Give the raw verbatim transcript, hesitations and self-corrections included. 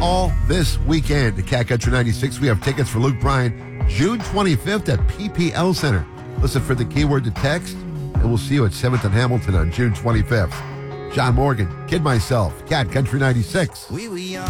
all this weekend to Cat Country ninety-six. We have tickets for Luke Bryan June twenty-fifth at P P L Center. Listen for the keyword to text, and we'll see you at seventh and Hamilton on June twenty-fifth. John Morgan, Kid Myself, Cat Country ninety-six. We were young.